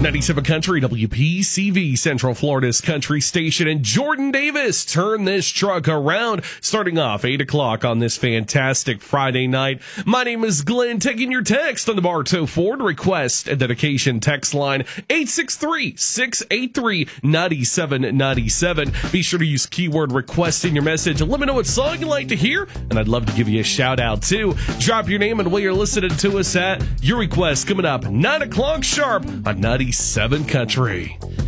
97 Country, WPCV, Central Florida's country station, and Jordan Davis turn this truck around, starting off 8 o'clock on this fantastic Friday night. My name is Glenn, taking your text on the Bartow Ford request and dedication text line 863-683-9797. Be sure to use keyword request in your message and let me know what song you'd like to hear, and I'd love to give you a shout out too. Drop your name and where you're listening to us at. Your request coming up 9 o'clock sharp on 97 Country.